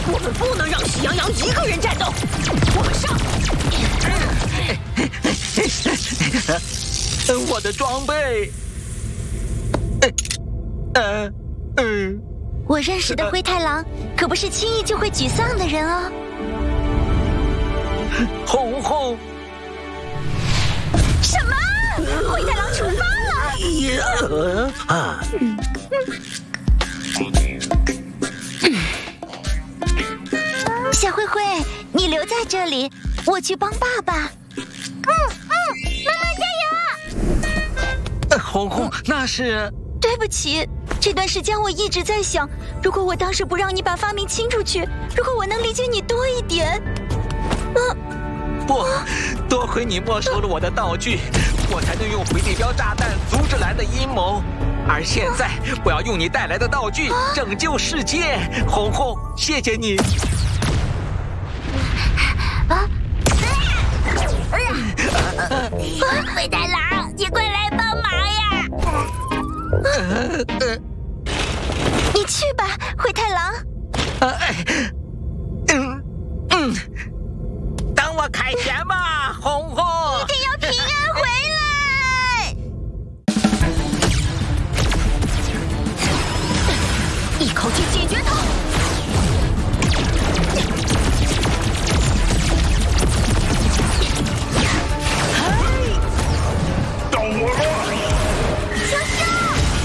我们不能让喜羊羊一个人战斗。我们上！ 我的装备。 我认识的灰太狼可不是轻易就会沮丧的人哦。 红红， 什么？灰太狼出发了！小灰灰，你留在这里，我去帮爸爸。妈妈加油！ 红红，那是…… 对不起，这段时间我一直在想，如果我当时不让你把发明清出去，如果我能理解你多一点。 不，多亏你没收了我的道具，我才能用回力镖炸弹阻止蓝的阴谋。而现在，我要用你带来的道具拯救世界。红红，谢谢你。 灰太狼，你快来帮忙呀！你去吧，灰太狼。